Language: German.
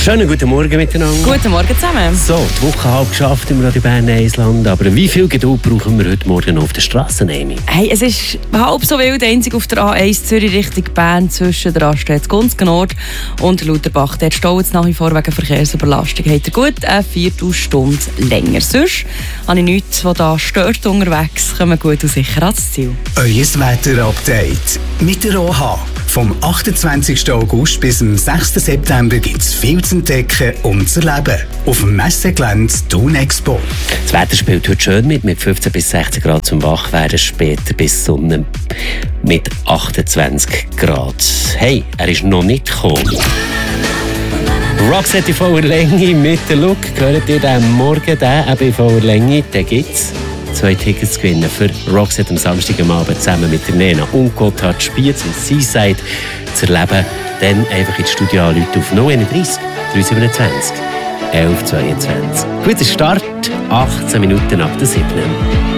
Schönen guten Morgen miteinander. Guten Morgen zusammen. So, die Woche halb geschafft im Radio Bern Eisland. Aber wie viel Geduld brauchen wir heute Morgen auf der Straße, Amy? Hey, es ist halb so wild, einzig auf der A1 Zürich Richtung Bern zwischen der Raststätte Gunzgen-Nord und Lauterbach. Dort staut es nach wie vor wegen Verkehrsüberlastung. Habt ihr gut eine Viertelstunde länger. Sonst habe ich nichts, was da stört unterwegs. Kommen gut und sicher ans Ziel. Euer Wetter-Update mit der OH. Vom 28. August bis zum 6. September gibt es viel zu entdecken und zu erleben. Auf dem Messegelände Thun Expo. Das Wetter spielt heute schön mit 15 bis 16 Grad zum Wachwerden, später bis Sonne mit 28 Grad. Hey, er ist noch nicht gekommen. Roxette in voller Länge mit der Look. Hört ihr den morgen, den eben in voller Länge? Den gibt's. 2 Tickets zu gewinnen für Roxette am Samstag am Abend zusammen mit der Nena und Gotthard Spiez im Seaside zu erleben. Dann einfach ins Studio anrufen auf 031 327 1122. Guter Start, 18 Minuten ab der 7.